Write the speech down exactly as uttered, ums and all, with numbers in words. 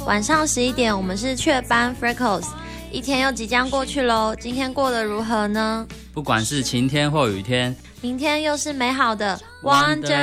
晚上十一点，我们是雀斑 Freckles， 一天又即将过去咯，今天过得如何呢？ 不管是晴天或雨天， 明天又是美好的 Wonder